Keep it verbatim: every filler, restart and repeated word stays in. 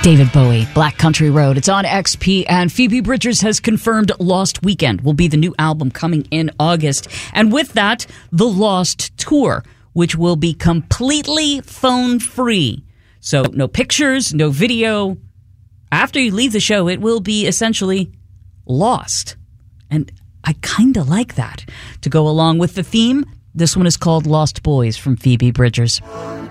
David Bowie, Black Country Road. It's on X P, and Phoebe Bridgers has confirmed Lost Weekend will be the new album coming in August. And with that, the Lost Tour, which will be completely phone-free. So no pictures, no video. After you leave the show, it will be essentially lost. And I kind of like that. To go along with the theme, this one is called Lost Boys from Phoebe Bridgers.